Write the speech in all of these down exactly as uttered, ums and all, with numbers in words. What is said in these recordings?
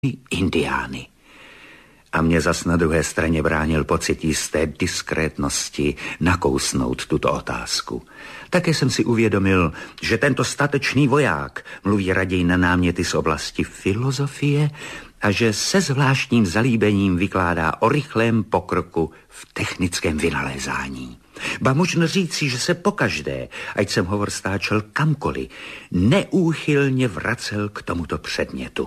indiány. A mě zas na druhé straně bránil pocit jisté diskrétnosti nakousnout tuto otázku. Také jsem si uvědomil, že tento statečný voják mluví raději na náměty z oblasti filozofie a že se zvláštním zalíbením vykládá o rychlém pokroku v technickém vynalézání. Ba možno říci, že se pokaždé, ať jsem hovor stáčel kamkoliv, neúchylně vracel k tomuto předmětu.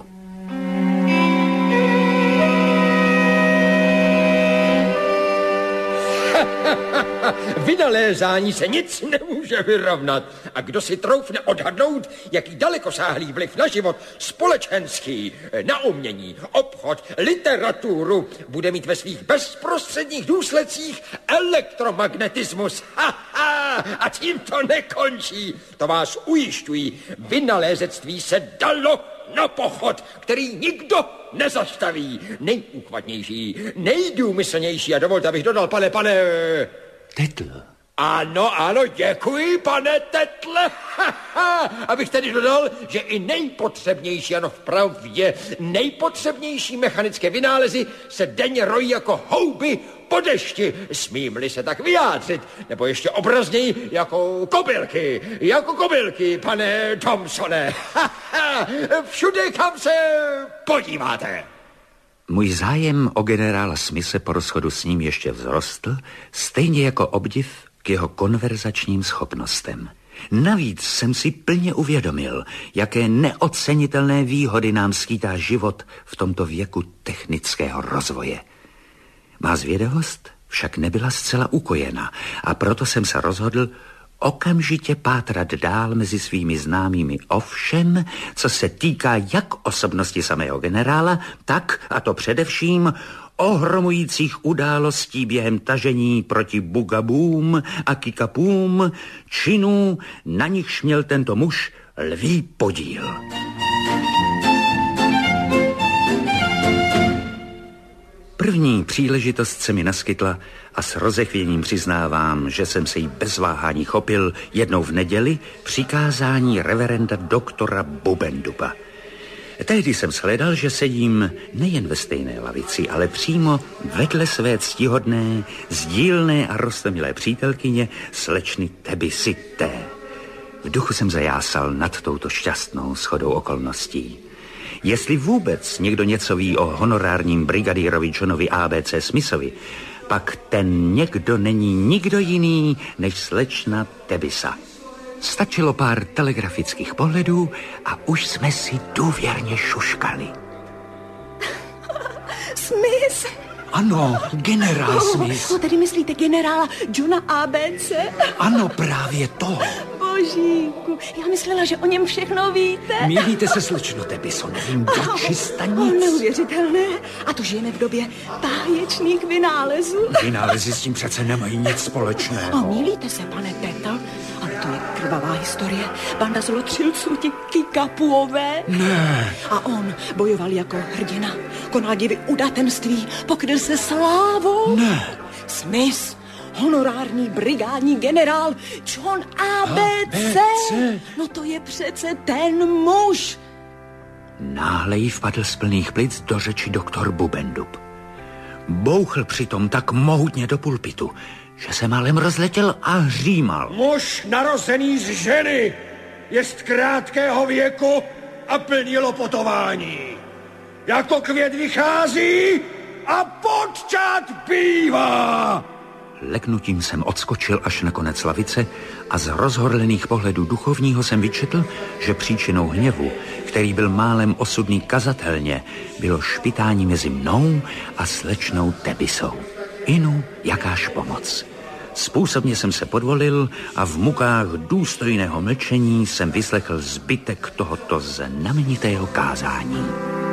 Vynalézání se nic nemůže vyrovnat. A kdo si troufne odhadnout, jaký dalekosáhlý vliv na život, společenský, na umění, obchod, literaturu, bude mít ve svých bezprostředních důsledcích elektromagnetismus. Ha, ha, a tím to nekončí. To vás ujišťují. Vynalézectví se dalo na pochod, který nikdo nezastaví. Nejúchvatnější, nejdůmyslnější. A dovolte, abych dodal, pane, pane... Tetl. Ano, ano, děkuji, pane Tetle. Abych tedy dodal, že i nejpotřebnější, ano vpravdě, nejpotřebnější mechanické vynálezy se denně rojí jako houby po dešti, smím-li se tak vyjádřit, nebo ještě obrazněji jako kobylky, jako kobylky, pane Thompsone. Všude, kam se podíváte. Můj zájem o generála Smithe po rozchodu s ním ještě vzrostl, stejně jako obdiv k jeho konverzačním schopnostem. Navíc jsem si plně uvědomil, jaké neocenitelné výhody nám skýtá život v tomto věku technického rozvoje. Má zvědavost však nebyla zcela ukojena a proto jsem se rozhodl okamžitě pátrat dál mezi svými známými o všem, co se týká jak osobnosti samého generála, tak, a to především, ohromujících událostí během tažení proti bugabům a kikapům, činů, na nichž měl tento muž lví podíl. První příležitost se mi naskytla a s rozechvěním přiznávám, že jsem se jí bez váhání chopil jednou v neděli přikázání reverenda doktora Bubendupa. Tehdy jsem shledal, že sedím nejen ve stejné lavici, ale přímo vedle své ctihodné, sdílné a roztomilé přítelkyně slečny Tebisy T. V duchu jsem zajásal nad touto šťastnou shodou okolností. Jestli vůbec někdo něco ví o honorárním brigadírovi Johnovi A B C Smithovi, pak ten někdo není nikdo jiný než slečna Tebisa. Stačilo pár telegrafických pohledů a už jsme si důvěrně šuškali. Smith! Ano, generál oh, Smith. No, tedy myslíte generála Johna A B C? Ano, právě to. Božíku, já myslela, že o něm všechno víte. Mýlíte se, slečno Tebiso, nevím dočista nic. Oh, neuvěřitelné. A to žijeme v době báječných vynálezů. Vynálezy s tím přece nemají nic společného. A mýlíte se, pane Tetl? Ale to je krvavá historie. Banda zlotřilců, ti kikapuové. Ne. A on bojoval jako hrdina. Konal divy udatenství, pokryl se slávou. Ne. Smith, honorární brigádní generál John A B C. No to je přece ten muž. Náhle jí vpadl z plných plic do řeči doktor Bubendup. Bouchl přitom tak mohutně do pulpitu, že se málem rozletěl a hřímal. Muž narozený z ženy jest krátkého věku a plný lopotování. Jako květ vychází a podčat bývá. Leknutím jsem odskočil až na konec lavice a z rozhorlených pohledů duchovního jsem vyčetl, že příčinou hněvu, který byl málem osudný kazatelně, bylo špitání mezi mnou a slečnou Tebisou. Inu, jakáž pomoc. Způsobně jsem se podvolil a v mukách důstojného mlčení jsem vyslechl zbytek tohoto znamenitého kázání.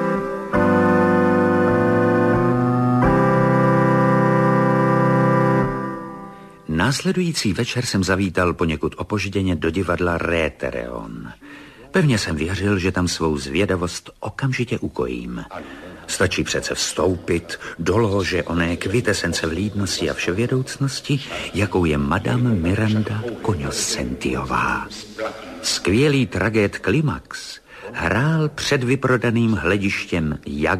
Následující večer jsem zavítal poněkud opožděně do divadla Rétereon. Pevně jsem věřil, že tam svou zvědavost okamžitě ukojím. Stačí přece vstoupit do lože oné kvitesence vlídnosti a vševědoucnosti, jakou je madame Miranda Cognoscentiová. Skvělý tragéd klimax hrál před vyprodaným hledištěm jak